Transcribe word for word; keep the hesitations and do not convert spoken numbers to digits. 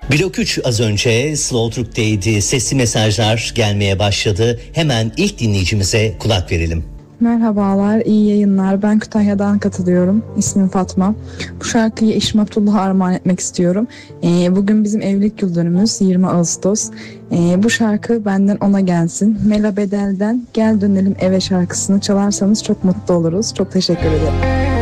Blok üç az önce Slow Türk'teydi. Sesli mesajlar gelmeye başladı. Hemen ilk dinleyicimize kulak verelim. Merhabalar, iyi yayınlar. Ben Kütahya'dan katılıyorum. İsmim Fatma. Bu şarkıyı eşim Abdullah'a armağan etmek istiyorum. Ee, bugün bizim evlilik yıl dönümümüz yirmi Ağustos. Ee, bu şarkı benden ona gelsin. Mela Bedel'den Gel Dönelim Eve şarkısını çalarsanız çok mutlu oluruz. Çok teşekkür ederim.